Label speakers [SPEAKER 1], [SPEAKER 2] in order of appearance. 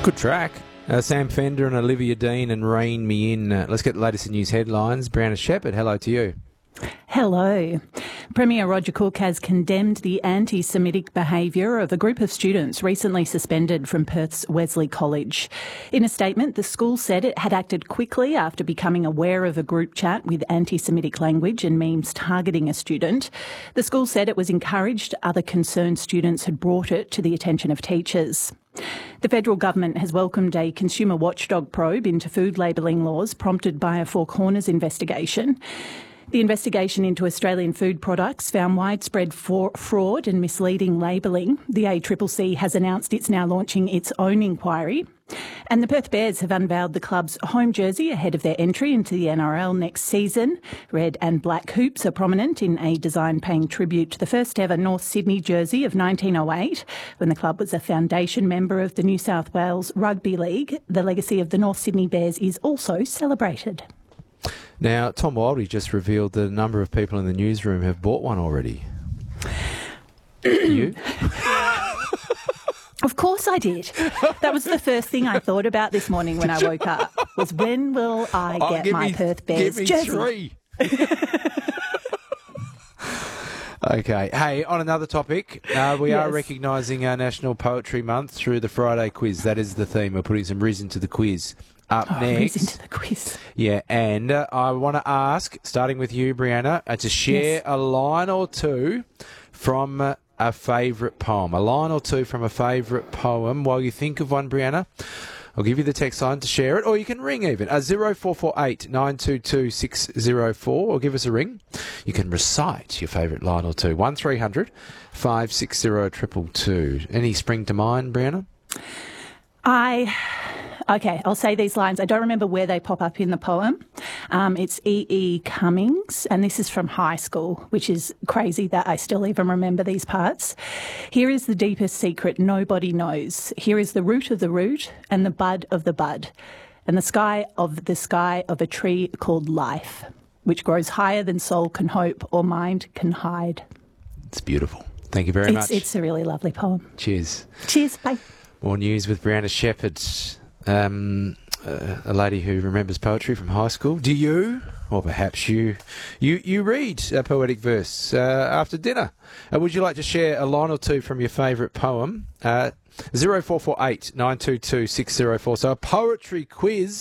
[SPEAKER 1] Good track. Sam Fender and Olivia Dean and Rein Me In. Let's get the latest in news headlines. Brianna Shepherd, hello to you.
[SPEAKER 2] Hello. Premier Roger Cook has condemned the anti-Semitic behaviour of a group of students recently suspended from Perth's Wesley College. In a statement, the school said it had acted quickly after becoming aware of a group chat with anti-Semitic language and memes targeting a student. The school said it was encouraged other concerned students had brought it to the attention of teachers. The federal government has welcomed a consumer watchdog probe into food labelling laws prompted by a Four Corners investigation. The investigation into Australian food products found widespread fraud and misleading labelling. The ACCC has announced it's now launching its own inquiry. And the Perth Bears have unveiled the club's home jersey ahead of their entry into the NRL next season. Red and black hoops are prominent in a design paying tribute to the first ever North Sydney jersey of 1908, when the club was a foundation member of the New South Wales Rugby League. The legacy of the North Sydney Bears is also celebrated.
[SPEAKER 1] Now, Tom Wildey just revealed that a number of people in the newsroom have bought one already. You?
[SPEAKER 2] Of course I did. That was the first thing I thought about this morning when I woke up, was when will I get my Perth Bears jersey?
[SPEAKER 1] Give me 3. Okay. Hey, on another topic, we are recognising our National Poetry Month through the Friday quiz. That is the theme. We're putting some reason to the quiz. Up next.
[SPEAKER 2] Into the quiz.
[SPEAKER 1] Yeah, and I want to ask, starting with you, Brianna, to share a line or two from a favourite poem. A line or two from a favourite poem. While you think of one, Brianna, I'll give you the text line to share it, or you can ring even. 0448 922 604, or give us a ring. You can recite your favourite line or two. 1300 560 222. Any spring to mind, Brianna?
[SPEAKER 2] Okay, I'll say these lines. I don't remember where they pop up in the poem. It's E.E. Cummings, and this is from high school, which is crazy that I still even remember these parts. Here is the deepest secret nobody knows. Here is the root of the root and the bud of the bud, and the sky of a tree called life, which grows higher than soul can hope or mind can hide.
[SPEAKER 1] It's beautiful. Thank you very much.
[SPEAKER 2] It's a really lovely poem.
[SPEAKER 1] Cheers.
[SPEAKER 2] Cheers, bye.
[SPEAKER 1] More news with Brianna Shepherd. A lady who remembers poetry from high school. Do you? Or perhaps you read a poetic verse after dinner. Would you like to share a line or two from your favourite poem? 0448 922 604. So a poetry quiz.